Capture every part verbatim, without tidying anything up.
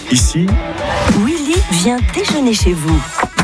Ici, Willy vient déjeuner chez vous.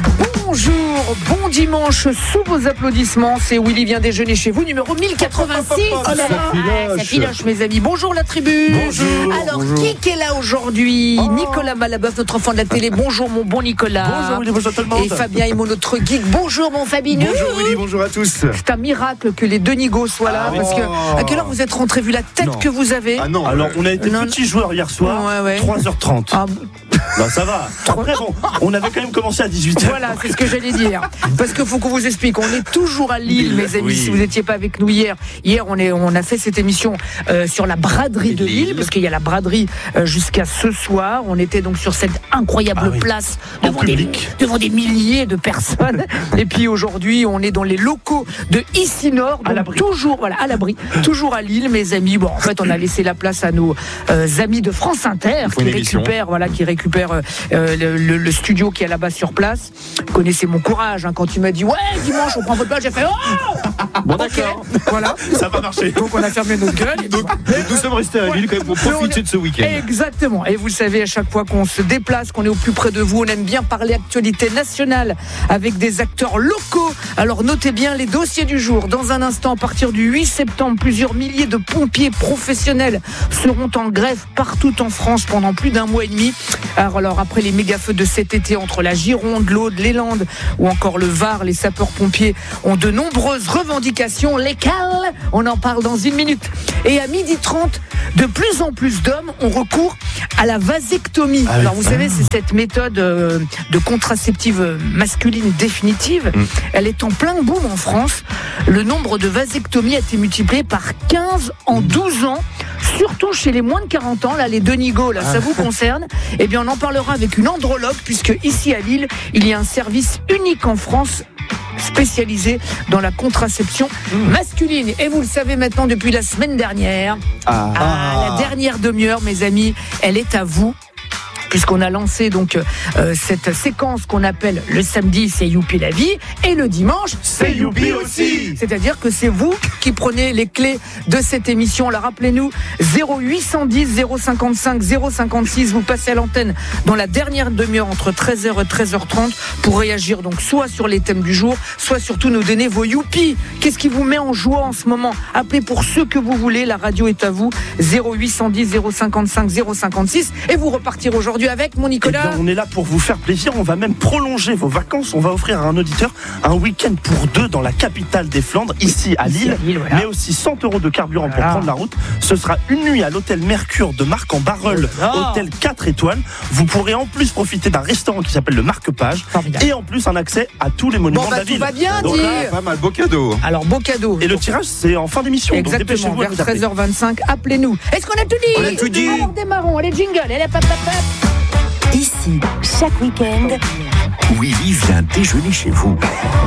Bonjour, bon dimanche, sous vos applaudissements, c'est Willy vient déjeuner chez vous, numéro mille quatre-vingt-six. Oh là là, ça filoche. Ça filoche, mes amis. Bonjour la tribu. Bonjour. Alors, Bonjour. qui qui est là aujourd'hui? Oh. Nicolas Malabeuf, notre enfant de la télé. Bonjour mon bon Nicolas. Bonjour Willy, bonjour tout le monde. Et Fabien Imo, notre geek. Bonjour mon Fabineux. Bonjour Willy, bonjour à tous. C'est un miracle que les deux Nigos soient là, Ah oui. parce que à quelle heure vous êtes rentrés, vu la tête Non. que vous avez? Ah non, Alors, on a été Non, petits joueurs hier soir, Ouais, ouais. trois heures trente. Ah, Bah, ça va. Après, bon, on avait quand même commencé à dix-huit heures. Voilà, c'est ce que j'allais dire. Parce qu'il faut qu'on vous explique. On est toujours à Lille, mes amis. Oui. Si vous n'étiez pas avec nous hier, hier on, est, on a fait cette émission euh, sur la braderie de Lille, parce qu'il y a la braderie euh, jusqu'à ce soir. On était donc sur cette incroyable Ah oui. place En devant des, public. devant des milliers de personnes. Et puis aujourd'hui, on est dans les locaux de Ici Nord, À donc l'abri. toujours, voilà, à l'abri, toujours à Lille, mes amis. Bon, en fait, on a laissé la place à nos euh, amis de France Inter faut qui une émission. récupèrent, voilà, qui récupèrent euh, euh, le, le- le studio qui est là-bas sur place. Vous connaissez mon courage hein, quand tu m'as dit ouais dimanche on prend votre place, j'ai fait oh Bon, ok, d'accord. voilà. Ça va marcher. Donc on a fermé notre gueule. Et Donc, nous sommes restés à Lille quand même pour Mais on profiter est- de ce week-end. Exactement. Et vous le savez, à chaque fois qu'on se déplace, qu'on est au plus près de vous, on aime bien parler actualité nationale avec des acteurs locaux. Alors notez bien les dossiers du jour. Dans un instant, à partir du huit septembre, plusieurs milliers de pompiers professionnels seront en grève partout en France pendant plus d'un mois et demi. Alors, alors après les méga-feux de cet été entre la Gironde, l'Aude, les Landes ou encore le Var, les sapeurs-pompiers ont de nombreuses revendications. Lesquelles? On en parle dans une minute. Et à midi trente, de plus en plus d'hommes ont recours à la vasectomie. Ah oui. Alors vous savez, c'est cette méthode euh, de contraceptive masculine définitive. Mm. Elle est en plein boom en France. Le nombre de vasectomies a été multiplié par quinze en douze ans. Surtout chez les moins de quarante ans, là, les deux nigauds, là, ça vous concerne. Eh bien, on en parlera avec une andrologue, puisque ici à Lille, il y a un service unique en France spécialisé dans la contraception masculine. Et vous le savez maintenant depuis la semaine dernière, Ah. ah, la dernière demi-heure, mes amis, elle est à vous. Puisqu'on a lancé donc euh, cette séquence qu'on appelle le samedi, c'est Youpi la vie, et le dimanche, C'est Youpi aussi. C'est-à-dire que c'est vous qui prenez les clés de cette émission. Alors rappelez-nous, zéro huit cent dix, zéro cinquante-cinq, zéro cinquante-six, vous passez à l'antenne dans la dernière demi-heure entre treize heures et treize heures trente pour réagir donc soit sur les thèmes du jour, soit surtout nous donner vos Youpi. Qu'est-ce qui vous met en joie en ce moment? Appelez pour ceux que vous voulez, la radio est à vous, zéro huit cent dix, zéro cinquante-cinq, zéro cinquante-six, et vous repartirez aujourd'hui avec mon Eh Nicolas. bien, on est là pour vous faire plaisir. On va même prolonger vos vacances. On va offrir à un auditeur un week-end pour deux dans la capitale des Flandres, ici à Ici Lille, à Lille, voilà. mais aussi cent euros de carburant Voilà. pour prendre la route. Ce sera une nuit à l'hôtel Mercure de Marc en Barreul, Oh. hôtel quatre étoiles. Vous pourrez en plus profiter d'un restaurant qui s'appelle le Marque-Page Formidable. et en plus un accès à tous les monuments Bon de la bah tout ville. va bien, Donc dit. là, Pas mal, beau cadeau. Alors beau cadeau. et le tirage, c'est en fin d'émission. Donc Exactement, dépêchez-vous à vers vous appeler. treize heures vingt-cinq, appelez-nous. Est-ce qu'on a tout dit? On a tout dit. Alors démarrons, allez jingle, allez pap pap pap. Ici, chaque week-end, Willy vient déjeuner chez vous.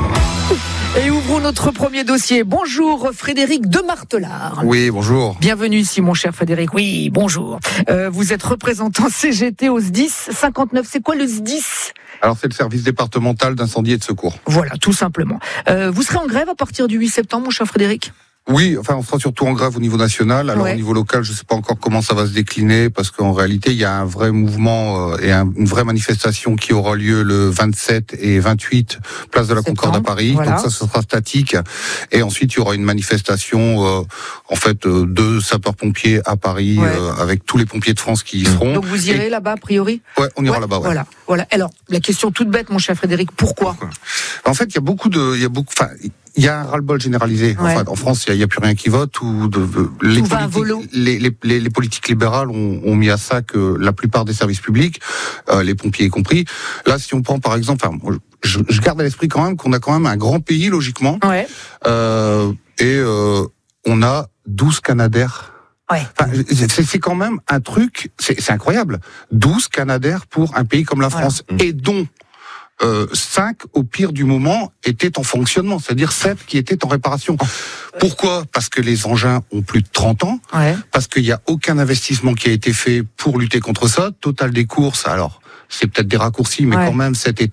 Et ouvrons notre premier dossier. Bonjour Frédéric de Martelard. Oui, bonjour. Bienvenue ici mon cher Frédéric. Oui, bonjour. Euh, vous êtes représentant C G T au S D I S cinquante-neuf. C'est quoi le S D I S? Alors c'est le service départemental d'incendie et de secours. Voilà, tout simplement. Euh, vous serez en grève à partir du huit septembre, mon cher Frédéric? Oui, enfin on sera surtout en grève au niveau national. Alors Ouais. au niveau local, je ne sais pas encore comment ça va se décliner parce qu'en réalité il y a un vrai mouvement euh, et un, une vraie manifestation qui aura lieu le vingt-sept et vingt-huit place de la Septembre, Concorde à Paris. voilà. Donc ça ce sera statique. Et ensuite il y aura une manifestation euh, en fait euh, de sapeurs-pompiers à Paris Ouais. euh, avec tous les pompiers de France qui y seront. Donc vous irez Et- là-bas a priori? Ouais, on ira Ouais, là-bas. Ouais. Voilà, voilà. Alors la question toute bête, mon cher Frédéric, pourquoi? En fait, il y a beaucoup de, il y a beaucoup, enfin, il y a un ras-le-bol généralisé. Ouais. Enfin, en France, il n'y a, a plus rien qui vote. Ou de, de- les, Tout va à volo. politiques, les, les, les, les politiques libérales ont, ont mis à ça que la plupart des services publics, euh, les pompiers y compris. Là, si on prend par exemple, enfin, moi, je, je garde à l'esprit quand même qu'on a quand même un grand pays logiquement, Ouais. euh, et euh, on a douze Canadaires. Ouais. Enfin, c'est, c'est quand même un truc, c'est, c'est incroyable. douze Canadaires pour un pays comme la France, Voilà. et dont Euh, cinq, au pire du moment, étaient en fonctionnement, c'est-à-dire sept qui étaient en réparation. Pourquoi ? Parce que les engins ont plus de trente ans, Ouais. parce qu'il n'y a aucun investissement qui a été fait pour lutter contre ça. Total des courses, alors c'est peut-être des raccourcis, mais Ouais. quand même cet été,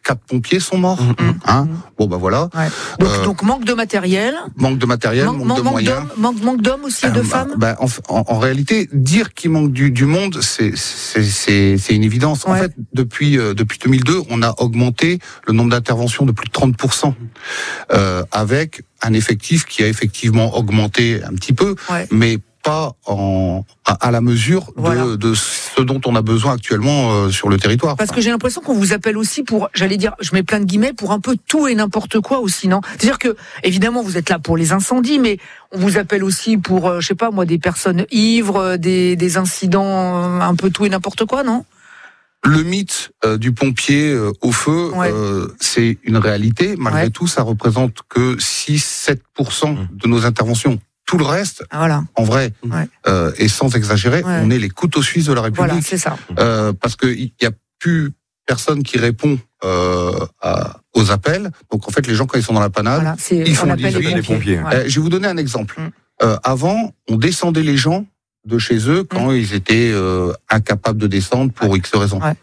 quatre pompiers sont morts. Mmh. Hein bon, bah voilà. Ouais. Donc, Euh, donc manque de matériel, manque de matériel, manque, manque de manque moyens. d'hommes, manque, manque d'hommes aussi et de Euh, femmes. bah, en, en, en réalité, dire qu'il manque du, du monde, c'est, c'est, c'est, c'est une évidence. Ouais. En fait, depuis, euh, depuis deux mille deux, on a augmenté le nombre d'interventions de plus de trente pour cent, euh, avec un effectif qui a effectivement augmenté un petit peu, Ouais. mais pas en, à, à la mesure de, Voilà. de ce dont on a besoin actuellement euh, sur le territoire. Parce que j'ai l'impression qu'on vous appelle aussi pour, j'allais dire, je mets plein de guillemets, pour un peu tout et n'importe quoi aussi, non? C'est-à-dire que, évidemment, vous êtes là pour les incendies, mais on vous appelle aussi pour, euh, je sais pas moi, des personnes ivres, euh, des, des incidents, euh, un peu tout et n'importe quoi, non? Le mythe euh, du pompier euh, au feu, Ouais. euh, c'est une réalité. Malgré Ouais. tout, ça représente que six à sept pour cent de nos interventions. Tout le reste, Ah, voilà, en vrai, Ouais. euh, et sans exagérer, Ouais. on est les couteaux suisses de la République. voilà, c'est ça. Euh, parce qu'il n'y a plus personne qui répond euh, à, aux appels. Donc en fait, les gens, quand ils sont dans la panade, Voilà, c'est, ils on font appelle dix-huit, les les pompiers. pompiers. Ouais. Euh, je vais vous donner un exemple. Mm. Euh, avant, on descendait les gens de chez eux quand ils étaient euh, incapables de descendre pour X raisons. Ouais.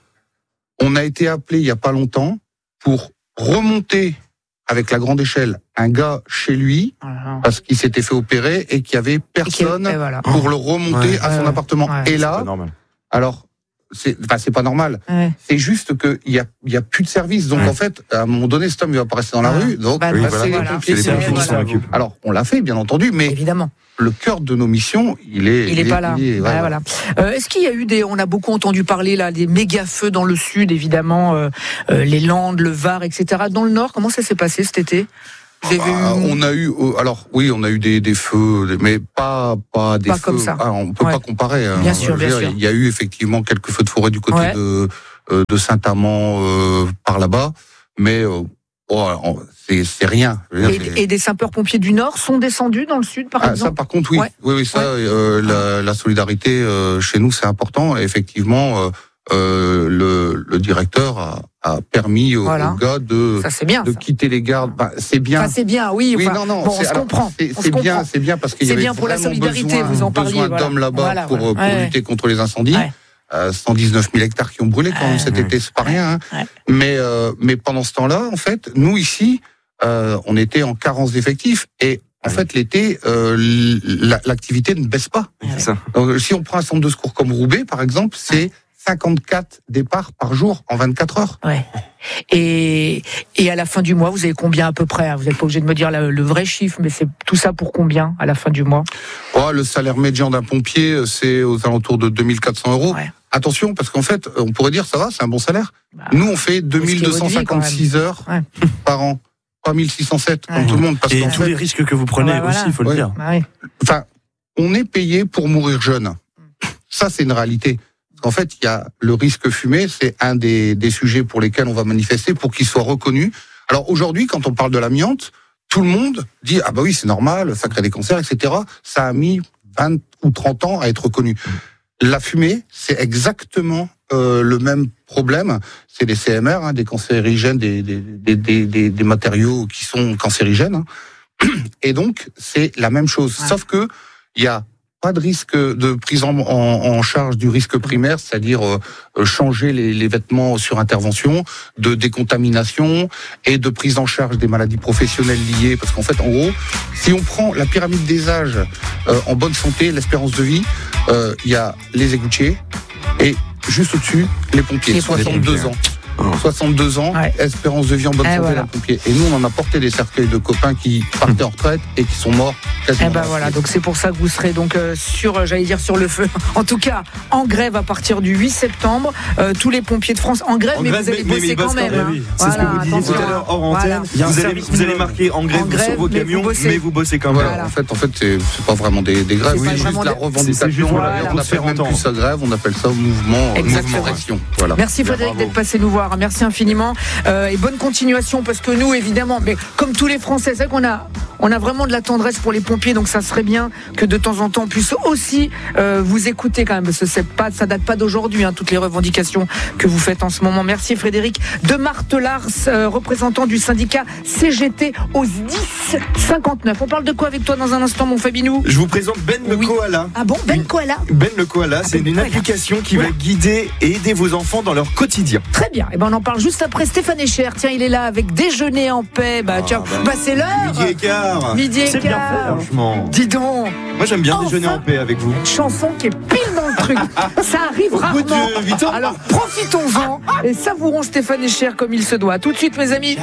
On a été appelé il y a pas longtemps pour remonter avec la grande échelle un gars chez lui Voilà. parce qu'il s'était fait opérer et qu'il y avait Et qu'il- personne et voilà. pour le remonter Ouais. à son Ouais, appartement. ouais. Et C'est là, pas normal. alors, c'est, enfin, c'est pas normal. Ouais. C'est juste que il y a, il y a plus de service. Donc Ouais. en fait, à un moment donné, cet homme il va pas rester dans la Voilà. rue. Donc, Bah, Oui, non, bah, voilà. c'est les voilà. pompiers. C'est les c'est- pompiers qui voilà. s'en occupent. Alors, on l'a fait, bien entendu, mais Évidemment. le cœur de nos missions, il est, Il est pas là. il est- Ouais, ouais, voilà. Euh, est-ce qu'il y a eu des, on a beaucoup entendu parler là, des méga feux dans le sud, évidemment, euh, euh, les Landes, le Var, et cetera. Dans le Nord, comment ça s'est passé cet été? Vous avez Ah, eu- on a eu, euh, alors oui, on a eu des, des feux, des- mais pas pas des Pas feux. comme ça. Ah, on peut Ouais. pas comparer. hein. Bien sûr, Je veux bien dire, sûr. Il y a eu effectivement quelques feux de forêt du côté Ouais. de euh, de Saint-Amand euh, par là-bas, mais euh, oh, on- c'est c'est rien. Je veux dire, c'est- Et, et des sapeurs-pompiers du Nord sont descendus dans le sud, par Ah, ça, exemple? par contre, oui, Ouais. oui, oui, ça, Ouais. euh, la, la solidarité euh, chez nous, c'est important. Et effectivement, euh, euh, le, le directeur a, a permis aux, Voilà. aux gars de Ça, c'est bien. de ça. quitter les gardes. Bah, c'est bien. Enfin, c'est bien, oui. Oui, enfin, non, non, bon, on c'est- se alors, comprend. C'est on c'est se bien, comprend. c'est bien parce qu'il y C'est avait bien pour la vraiment solidarité, besoin, vous en parliez, besoin voilà. d'hommes là-bas Voilà, pour, voilà. pour Ouais. lutter contre les incendies. Ouais. Euh, cent dix-neuf mille hectares qui ont brûlé quand même Ouais. cet été, c'est pas rien. Hein. Ouais. Mais euh, mais pendant ce temps-là, en fait, nous ici, euh, on était en carence d'effectifs et en Ouais. fait l'été, euh, l- l'activité ne baisse pas. C'est ça. Donc, si on prend un centre de secours comme Roubaix, par exemple, c'est cinquante-quatre départs par jour en vingt-quatre heures. Ouais. Et, et à la fin du mois, vous avez combien à peu près? Vous n'êtes pas obligé de me dire le, le vrai chiffre, mais c'est tout ça pour combien à la fin du mois? Oh, le salaire médian d'un pompier, c'est aux alentours de deux mille quatre cents euros. Ouais. Attention, parce qu'en fait, on pourrait dire ça va, c'est un bon salaire. Bah, Nous, on fait deux mille deux cent cinquante-six heures Ouais. par an, pas mille six cent sept comme Ouais. tout le monde. Parce Et qu'en tous fait, les risques que vous prenez Ouais, voilà. aussi, il faut Ouais. le dire. Bah oui. enfin, on est payé pour mourir jeune. Ça, c'est une réalité. En fait, il y a le risque fumé, c'est un des, des sujets pour lesquels on va manifester pour qu'il soit reconnu. Alors aujourd'hui, quand on parle de l'amiante, tout le monde dit ah bah oui, c'est normal, ça crée des cancers, et cetera. Ça a mis vingt ou trente ans à être reconnu. La fumée, c'est exactement euh, le même problème. C'est des C M R, hein, des cancérigènes, des, des, des, des, des, des matériaux qui sont cancérigènes. Hein. Et donc, c'est la même chose. Ouais. Sauf que il y a pas de risque de prise en, en, en charge du risque primaire, c'est-à-dire euh, changer les, les vêtements sur intervention, de décontamination et de prise en charge des maladies professionnelles liées. Parce qu'en fait, en gros, si on prend la pyramide des âges euh, en bonne santé, l'espérance de vie, euh, il y a les égoutiers et juste au-dessus, les pompiers, Les pompiers. soixante-deux ans. soixante-deux ans, Ouais. espérance de vie en bonne Et santé, voilà. les pompiers. Et nous, on en a porté des cercueils de copains qui partaient en retraite et qui sont morts quasiment. Eh ben dans la voilà, foulée. donc c'est pour ça que vous serez donc euh, sur, euh, j'allais dire sur le feu. En tout cas, en grève à partir du huit septembre. Euh, tous les pompiers de France en grève, En mais grève, vous allez mais- mais bosser ils quand bossent même. quand même, hein. oui. C'est ce que Voilà, vous disiez tout attention. à l'heure hors Voilà. antenne. Il y a un Vous allez, service vous allez minimum. marquer en grève, En grève, sur vos mais vous camions, bossez. mais vous bossez quand même. Voilà, Voilà. en fait, en fait, c'est c'est pas vraiment des, des grèves, C'est c'est pas juste vraiment la des- revendication. c'est juste, voilà, on pour appelle se faire même entendre. plus ça grève, on appelle ça mouvement, Exactement. mouvement d'action. Voilà. Merci Frédéric Bravo. d'être passé nous voir. Merci infiniment euh, et bonne continuation parce que nous évidemment, mais comme tous les Français, c'est vrai qu'on a on a vraiment de la tendresse pour les pompiers, donc ça serait bien que de temps en temps on puisse aussi euh, vous écouter quand même parce que c'est pas ça date pas d'aujourd'hui hein, toutes les revendications que vous faites en ce moment. Merci Frédéric de Martelars, euh, représentant du syndicat C G T aux dix dix cinquante-neuf. On parle de quoi avec toi dans un instant, mon Fabinou? Je vous présente Ben le Oui. Koala. Ah bon, Ben Koala? Ben le Koala, c'est Ben une Koala. application qui Voilà. va guider et aider vos enfants dans leur quotidien. Très bien. Et ben on en parle juste après Stéphane Echer. Tiens, il est là avec Déjeuner en paix. Bah tiens, bah, bah c'est l'heure. Midi et quart. Midi et C'est bien quart. fait, hein. Franchement. Dis donc, Moi j'aime bien Enfin. déjeuner en paix avec vous. chanson qui est pile dans le truc. Ça arrive Au bout rarement. de huit ans. Alors profitons-en et savourons Stéphane Echer comme il se doit. Tout de suite, mes amis.